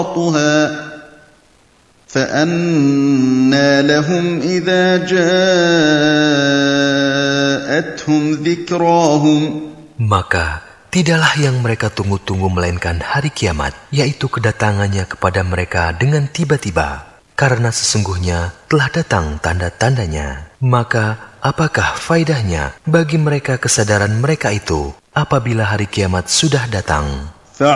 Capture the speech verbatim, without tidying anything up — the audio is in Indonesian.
فأنى لهم إذا جاءتهم ذكراهم. Maka tidaklah yang mereka tunggu-tunggu melainkan hari kiamat, yaitu kedatangannya kepada mereka dengan tiba-tiba, karena sesungguhnya telah datang tanda-tandanya. Maka apakah faedahnya bagi mereka kesadaran mereka itu apabila hari kiamat sudah datang?